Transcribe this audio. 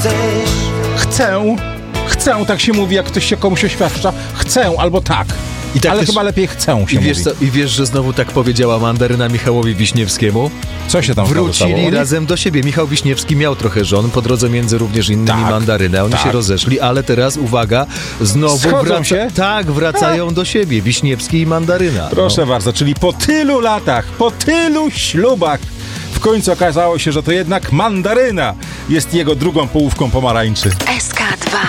chcesz. Chcę, tak się mówi, jak ktoś się komuś oświadcza. Chcę albo tak. I tak ale też, chyba lepiej chcę się mówi. I wiesz, że znowu tak powiedziała mandaryna Michałowi Wiśniewskiemu? Co się tam Wrócili razem do siebie. Michał Wiśniewski miał trochę żon, po drodze między również innymi mandarynę. Oni się rozeszli, ale teraz, uwaga, znowu wracają do siebie. Wiśniewski i mandaryna. Proszę bardzo, czyli po tylu latach, po tylu ślubach w końcu okazało się, że to jednak mandaryna jest jego drugą połówką pomarańczy. SK2